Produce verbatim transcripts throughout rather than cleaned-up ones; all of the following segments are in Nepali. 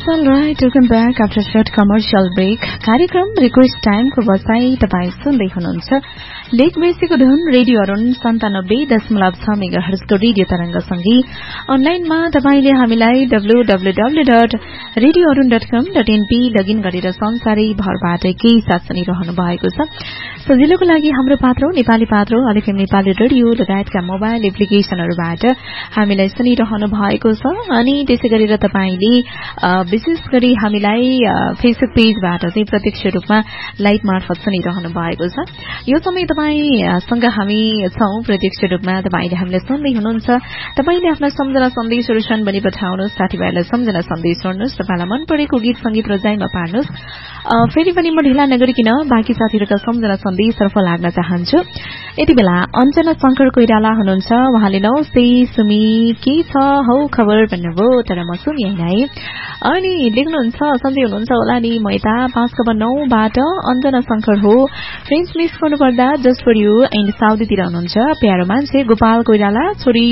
all right, welcome back after short commercial break. कार्यक्रम रिक्वेस्ट टाइमको बसाई तपाईं सुन्दै हुनुहुन्छ लेक बेसीको धुन रेडियो अरुण सन्तानब्बे दशमलव छ मेगाहर्जको रेडियो तरंगसँगै अनलाइनमा तपाईले हामीलाई W W W dot radio Arun dot कम डट एनपी लगइन गरेर संसारै भरबाट केही साथ सुनिरहनु भएको छ। सजिलोको लागि हाम्रो पात्रो नेपाली पात्रो अलिकम नेपाली रेडियो लगायतका मोबाइल एप्लिकेशनहरूबाट हामीलाई सुनिरहनु भएको छ। अनि त्यसै गरेर तपाईले विशेष गरी हामीलाई फेसबुक पेजबाट चाहिँ प्रत्यक्ष रूपमा लाइभ मार्फत सुनिरहनु भएको छ। यो समय तपाईसँग हामी छौं प्रत्यक्ष रूपमा, तपाईले हामीलाई सुन्दै हुनुहुन्छ। तपाईले आफ्ना सम्झना सन्देशहरू छन् भने पठाउनुहोस्, साथीभाइलाई सम्झना सन्देश छोड्नुहोस्, तपाईलाई मन परेको गीत संगीत रजाइमा पार्नुहोस्। फेरि पनि म ढिला नगरिकन बाँकी साथीहरूका सम्झना सन्देशतर्फ लाग्न चाहन्छु। यति बेला अञ्जना शंकर कोइराला हुनुहुन्छ। उहाँले नमस्ते सुमी, के छ हौ खबर भन्नुभयो, तर म सुमी हैन है। अनि लेख्नुहुन्छ सन्चै हुनुहुन्छ होला नि, म यता पाँच खबर नौबाट अञ्जना शंकर हो। फ्रेन्ड्स मिस गर्नुपर्दा जस्ट फर यू एन्ड साउदीतिर हुनुहुन्छ। प्यारो मान्छे गोपाल कोइराला, छोरी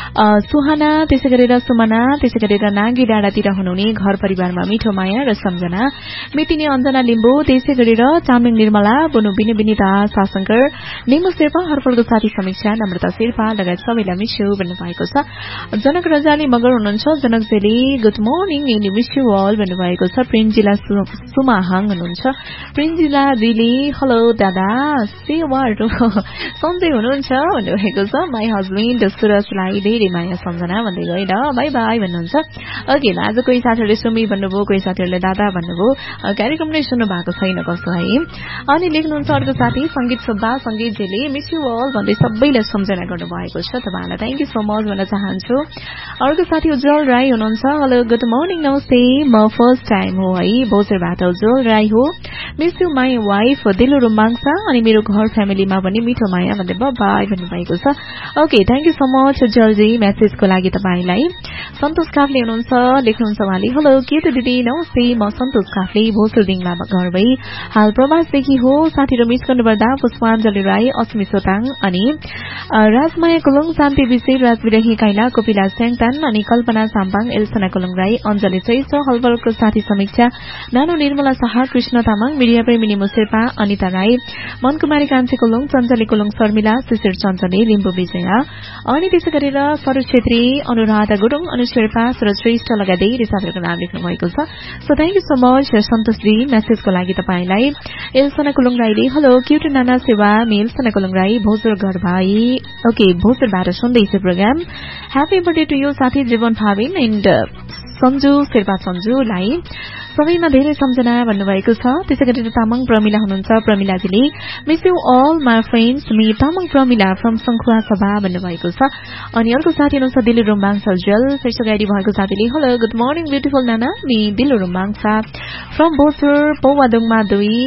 सुहाना, त्यसै गरेर सुमना, त्यसै गरेर नागी डाँडातिर हुनुहुने घर परिवारमा मिठो माया र सम्झना, मेटिने अञ्जना लिम्बू, त्यसै गरेर चामलिङ निर्मला, बुनु बिने बिनिता सासंकर, नेमु शेर्पा, हरफलको साथी समीक्षा, नम्रता शेर्पा लगायत सबैलाई मिस्यु भन्नुभएको छ। जनक रजाली मगर हुनुहुन्छ। जनक jelly good morning and miss you all भन्नुभएको छ। प्रिन्जिला सुमाहाङ हुनुहुन्छ। प्रिन्जिला दिली हेलो दादा सेवार सन्चै हुनुहुन्छ भन्नुभएको छ। माई हस्बेन्ड सुरजलाई धेरै माया सम्झना भन्दै गएर बाई बाई भन्नुहुन्छ। ओके, आज कोही साथीहरूले सुमी भन्नुभयो, कोही साथीहरूले दादा भन्नुभयो। कार्यक्रम नै सुन्नु भएको छैन कसो है। अनि लेख्नुहुन्छ अर्को साथी संगीत सुब्बा, संगीत जेले मिस यु अल भन्दै सबैलाई सम्झना गर्नुभएको छ। तपाईलाई थ्याङ्क यू सो मच भन्न चाहन्छु। अर्को साथी उज्जवल राई हुनुहुन्छ। हेलो गुड मर्निङ नमस्ते, म फर्स्ट टाइम हो है भोजरबाट उज्जवल राई हो। मिस यु माई वाइफ दिलो रुम्बाङसा अनि मेरो घर फ्यामिलीमा पनि मिठो माया भन्दै बाई भन्नुभएको छ। Okay, thank you so much उज्जवलजी मेसेजको लागि तपाईलाई। सन्तोष काफले हुनुहुन्छ। लेख्नुहुन्छ उहाँले हेलो के त दिदी नमस्ते, म सन्तोष काफले भोजरदिङमा घर भई हाल प्रवासदेखि हो। साथीहरू मिस गर्नुपर्दा पुष्पाञ्जली राई, अस्मी सोताङ अनि राजमाया कुलुङ, शान्ति विषय, राजविरही काइला, कोपिला स्याङतान अनि कल्पना साम्पाङ, एल्सना कुलुङ राई, अञ्जली श्रेष्ठ, हलबलको साथी समीक्षा, नानो निर्मला शाह, कृष्ण तामाङ, मिडिया प्रेमी निमु शेर्पा, अनिता राई, मनकुमारी कान्छे कुलुङ, चञ्चली कुलुङ, शर्मिला, शिशिर चञ्चली, लिम्बू विजया अनि त्यसै गरेर सरोज छेत्री, अनुराधा गुरुङ, अनु शेर्पा, सुरज श्रेष्ठ लगायत धेरै साथीहरूको नाम लेख्नु भएको छ। So thank you so much सन्तोषजी मेसेजको लागि तपाईलाई। एल्सना कुलुङ राईले हेलो क्युट नाना सेवा, मेल्सना कुलुङ राई भोजर घर भाइ। ओके, भोजरबाट सुन्दैछु programme. Happy birthday to you साथी जीवन भाविन एन्ड सन्जु शेर्पा सन्जुलाई सबैमा धेरै सम्झना भन्नुभएको छ। त्यसै गरेर तामाङ प्रमिला हुनुहुन्छ। प्रमिलाजीले miss you all my friends, me Tamang Pramila from सङ्खुवा सभा भन्नुभएको छ। अनि अर्को साथी हुनुहुन्छ दिलु रुम्बाङ सर्जल, फेसबुक आइडी भएको साथीले हेलो गुड मर्निङ ब्युटिफुल नाना, मी दिलु रुम्बाङ सा फ्रम बोसुर पौवादुङमा दुई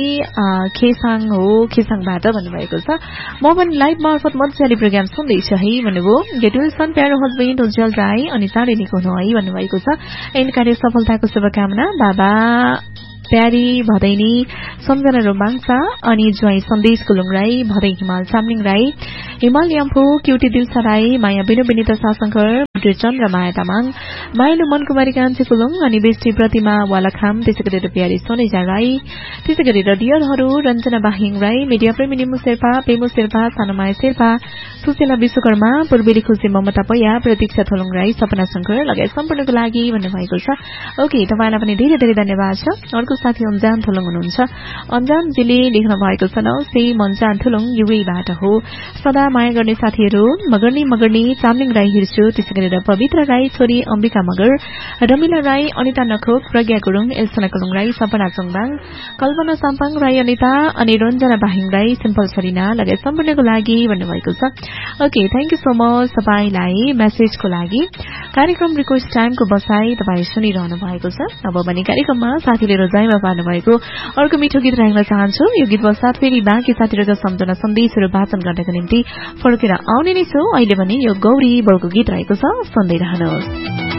खेसाङ हो, खेसाङबाट भन्नुभएको छ। म पनि लाइभ मार्फत मजाले प्रोग्राम सुन्दैछु है भन्नुभयो। गेट वेल सन प्यारो हस्बेन्ड उज्जवल राई अनि साह्रै निको हुनु है भन्नुभएको छ। एन्ड कार्य सफलताको शुभकामना बाबा प्यारी भदैनी, सम्झना रोमाङसा अनि ज्वाई सन्देश कुलुङ राई, भदै हिमाल चामलिङ राई, हिमाल याम्फू, क्युटी दिलसा राई, माया बिनु बिनिता सासंकर, चन्द्र माया तामाङ, माइलो मनकुमारी कान्छे कुलुङ अनि बेष्टी प्रतिमा वालाखाम, त्यसै गरेर प्यारी सोनेजा राई, त्यसै गरेर डियरहरू रञ्जना बाहिङ राई, मिडिया प्रेमी निमु शेर्पा, पेमु शेर्पा, सानुमाया शेर्पा, सुशीला विश्वकर्मा, पूर्वेली खुशी ममता पैया, प्रतीक्षा थोलुङ राई, सपना शंकर लगायत सम्पूर्णको लागि भन्नुभएको छ। ओके, तपाईलाई पनि धेरै धेरै धन्यवाद छ। अर्को साथी अन्जान थुलुङ हुनुहुन्छ। अन्जानजीले लेख्नु भएको छ नमस्ते मन्जान थुलुङ युएबाट हो। सदा माया गर्ने साथीहरू मगर्नी मगर्नी, चामलिङ राई हिर्छु, त्यसै गरेर पवित्र राई, छोरी अम्बिका मगर, रमिला राई, अनिता नखोक, प्रज्ञा गुरुङ, एल्सना कुलुङ राई, सपना चोङबाङ, कल्पना साम्पाङ राई, अनिता अनि रञ्जना बाहिङ राई, सिम्पल सरिना लगायत सम्पूर्णको लागि भन्नुभएको छ। Okay, thank you so much तपाईलाई मेसेजको लागि। कार्यक्रम रिक्वेस्ट टाइमको बसाई तपाईँ सुनिरहनु भएको छ। अब भने कार्यक्रममा साथीले रोजाइमा पार्नु भएको अर्को मिठो गीत राख्न चाहन्छु। यो गीत पश्चात फेरि बाँकी साथीहरूका सम्झना सन्देशहरू वाचन गर्नको निम्ति फर्केर आउने नै छु। अहिले भने यो गौरी बलको गीत रहेको छ, सुन्दै रहनुहोस्।